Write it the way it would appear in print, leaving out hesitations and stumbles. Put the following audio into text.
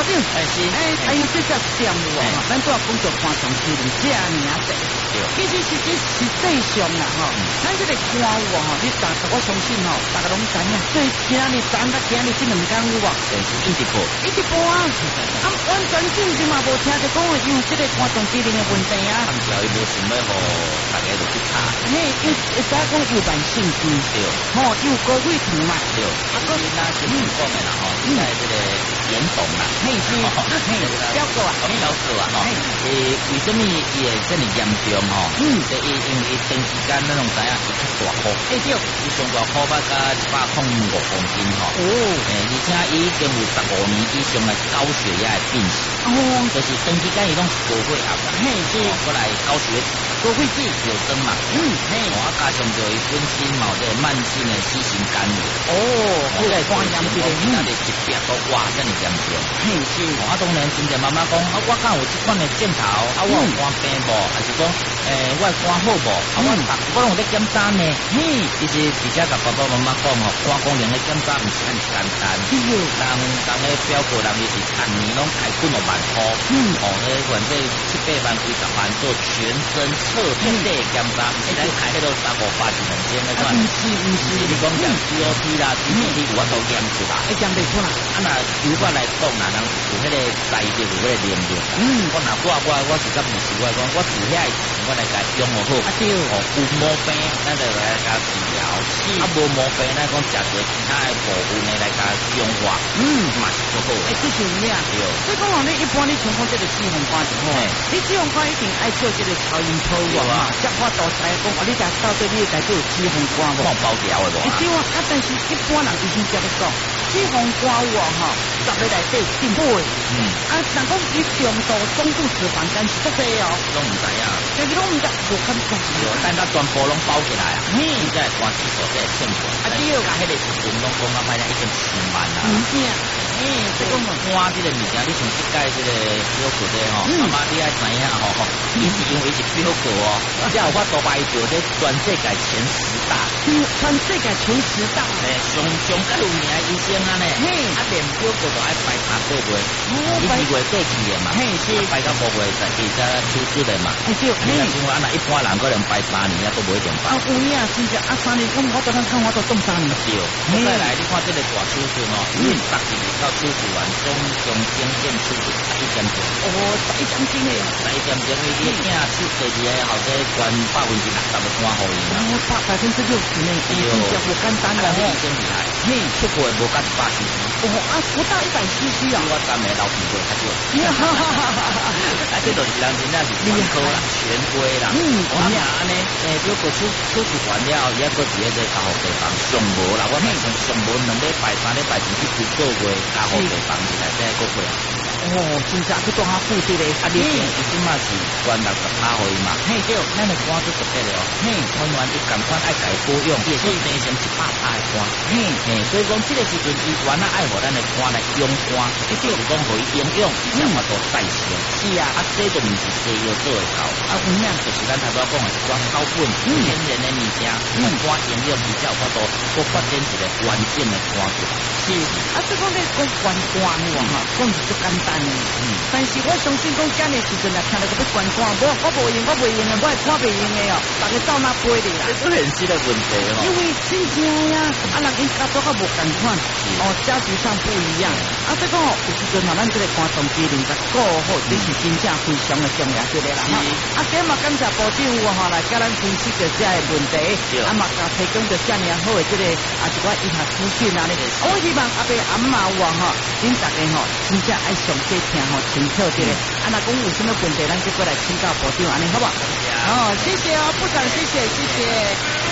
长， 是， 哎呀，这只点喎，咱都要工作看重机灵，这样子。其实实际上啦，咱这个歌舞你我相信大家拢知影，最今日咱今日这两天有无？ 一直播啊！完全正是嘛，无听就讲因为这个看重机灵的问题啊。 他们只要伊无想要互大家就去查。 嘿，因会使讲有慢性病， 对， 有高血糖嘛， 对，啊，个那是讲的啦，现在这个严重啦， 嘿是，标过啊， 为什么伊会这么严重就因为长时间咱拢知影伊较大颗， 对， 伊上大颗把甲105公斤而且伊已经有15年以上的高血压的病史，就是长时间伊拢是高血压啦， 嘿是， 过来高血高血脂有增嘛，加上就伊本身嘛这慢性的C型肝炎， 这个肝炎这个疾病都哇真係嚴重， 是， 當然真正媽媽講我敢有這款的鏡頭，我有肝病無，還是講我肝好無，我有在檢查呢，其實直接甲爸爸媽媽講肝功能的檢查唔是很簡單，人的表哥人就是按年攏開幾萬塊，反正7、8萬、幾10萬做全身徹底的檢查，現在開迄個35、80、2000那款，唔是，你講講 COP 啦 ，CPT 我都驗出來。 講不出來， 那如果來講啦，人有迄個在地有迄個能力，我是甲唔是我講，我住遐我來甲養好，有毛病，咱就來甲治療；無毛病，咱講食着其他的部分呢來甲養化，嘛是足好。 這是咩啊？所以講你一般你像講這個脂肪肝就好，你脂肪肝一定愛做這個超音波啊，即我都知講，你家到底你家都有脂肪肝無？ 包條的無？ 對啊，但是一般人醫生才會講。脂肪肝10個內底進步的，人講你重度中度脂肪肝是足多攏唔知啊， 但是攏唔知，無看講， 但它全部攏包起來啊，你再關注所在的情況， 對， 甲迄個時陣攏講啊，買了已經10萬啦，這個肝這個物件，你像一屆這個表哥的媽媽你愛知影伊是因為是表哥才有法度排到這全世界前10大， 全世界前10大， 上較有名的醫生啊呢，連表哥都愛排查個月，伊2月過去的嘛，排到5月才出事的嘛，像我那一般人可能排3年都不會點排。 有影真正3年，我都看我都中3年。 對，再來你看這個大手術12日到手術完，總經驗手術11點鐘。11點鐘的，11點鐘，因為你囝手第2個後生全60%的肝好伊嘛 ，60%呢，真正不簡單啦， 醫生厲害，出過無甲100cc， 不到100cc啊， 我3個老屁股較少，這就是人真正是專科啦，權威啦，我聽安尼，如果手術完了，伊還佫一個加護病房，上無啦，我聽上無2禮拜3禮拜前去幾個月加護病房就來這個過來。 真正去當下負責的， 你即馬是關60%可以嘛？對，咱的肝都特別了，溫暖你趕快愛改保養，也是變成100%的肝。所以講這個時陣，伊原來愛互咱的肝來養肝，就是講互伊營養，伊才法度再生。是啊，這就唔是西藥做的到，有影就是咱頭先講的是光草本天然的物件，肝營養伊才有法度佫發展一個完整的肝臟。是， 這講咧講關肝講是最簡單的，但是我相信講今日時陣來聽到個要關肝，我無用的，我係看袂用的哦，大家走哪飛哩啦？ 這很新的問題哦， 因為真正呀，人因家都較無共款，家族上不一樣，所以講有時陣咱這個肝臟機能在顧好，這是真正非常的重要對啦。今日感謝部長來甲咱分析着這個問題，嘛甲提供着這麼好的這個一個醫學資訊啊呢。我希望阿伯阿嬷恁大家真正愛詳細聽清楚這個，若講有什麼問題，咱就過來請教部長安尼好不好？謝謝部長，謝謝。